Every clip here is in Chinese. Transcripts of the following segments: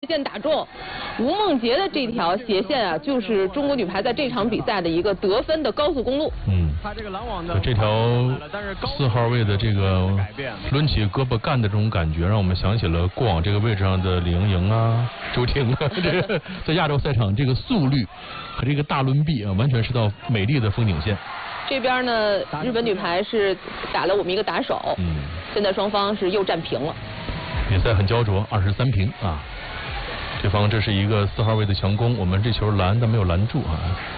线打中，吴梦洁的这条斜线啊，就是中国女排在这场比赛的一个得分的高速公路。 他这个拦网的这条4号位的这个抡起胳膊干的这种感觉，让我们想起了过往这个位置上的李盈莹啊、周婷啊，这个在亚洲赛场这个速率和这个大抡臂啊，完全是道美丽的风景线。 这边呢，日本女排是打了我们一个打手，现在双方是又战平了。 比赛很焦灼，23平啊。对方这是一个4号位的强攻，我们这球拦但没有拦住啊。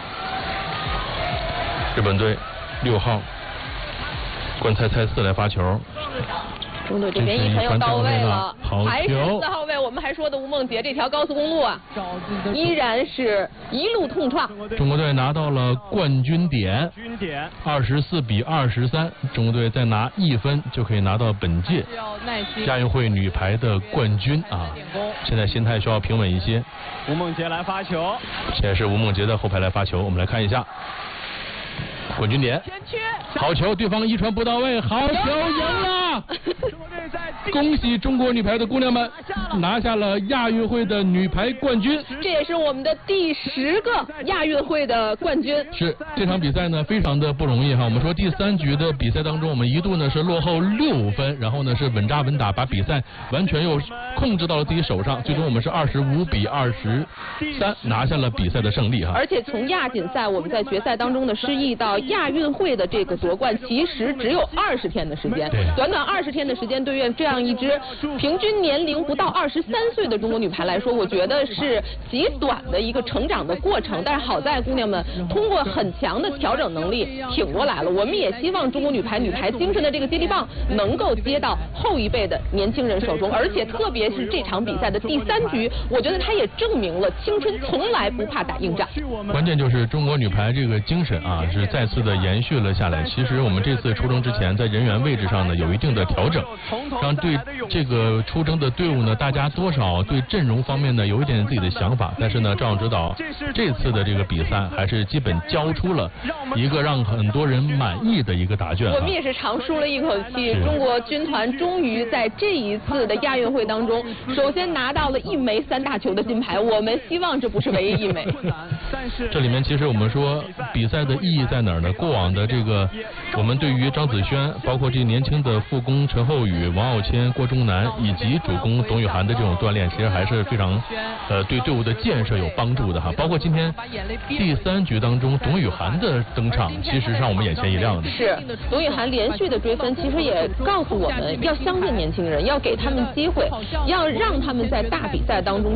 日本队6号关菜菜四来发球。 中队这边一传又到位了，还是 4 号位，我们还说的吴梦洁这条高速公路啊，依然是一路痛创。 中国队拿到了冠军点，24比23，中国队再拿1分就可以拿到本届亚运会女排的冠军啊！现在心态需要平稳一些。 吴梦洁来发球， 现在是吴梦洁的后排来发球，我们来看一下冠军点，好球，对方一传不到位，好球，赢了！恭喜中国女排的姑娘们拿下了亚运会的女排冠军， 这也是我们的第10个亚运会的冠军。 是这场比赛呢非常的不容易哈，我们说第3局的比赛当中，我们一度呢是落后6分，然后呢是稳扎稳打，把比赛完全又控制到了自己手上，最终我们是25比23拿下了比赛的胜利哈。 而且从亚锦赛我们在决赛当中的失意到亚运会的这个夺冠，其实只有20天的时间，短短20天的时间，对于这样一支平均年龄不到23岁的中国女排来说，我觉得是极短的一个成长的过程。但是好在姑娘们通过很强的调整能力挺过来了。我们也希望中国女排精神的这个接力棒能够接到后一辈的年轻人手中，而且特别是这场比赛的第3局，我觉得它也证明了青春从来不怕打硬仗。 关键就是中国女排这个精神啊，是再次的延续了下来。其实我们这次出征之前，在人员位置上呢有一定的调整，让对这个出征的队伍呢，大家多少对阵容方面呢有一点自己的想法。但是呢，赵指导这次的这个比赛还是基本交出了一个让很多人满意的一个答卷。 我们也是长舒了一口气，中国军团终于在这一次的亚运会当中，首先拿到了1枚3大球的金牌。我们希望这不是唯一1枚。 这里面其实我们说比赛的意义在哪儿呢？过往的这个我们对于张子萱，包括这年轻的副攻陈浩宇、王傲谦、郭忠南以及主攻董雨涵的这种锻炼，其实还是非常对队伍的建设有帮助的哈。包括今天第3局当中董雨涵的登场，其实让我们眼前一亮的。 是董雨涵连续的追分，其实也告诉我们要相信年轻人，要给他们机会，要让他们在大比赛当中